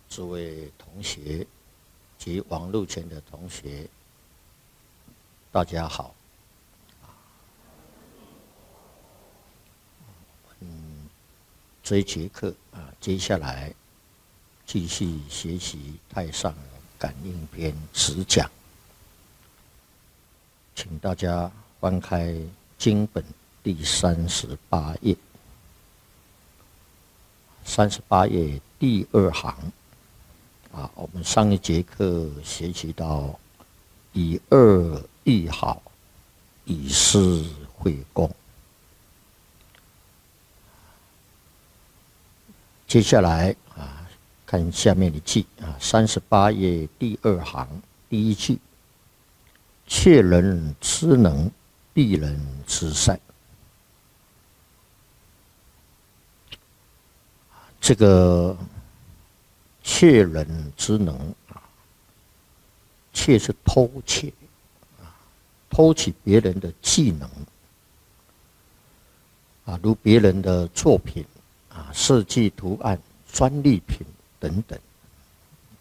诸位同学及网络前的同学，大家好。这一节课接下来继续学习《太上感应篇》10讲，请大家翻开经本第38页，38页第2行。我们上一节课学习到以恶易好，以失会功。接下来看下面的句38页第2行第一句：窃人之能，避人之善。这个窃人之能窃是偷窃偷取别人的技能如别人的作品设计图案、专利品等等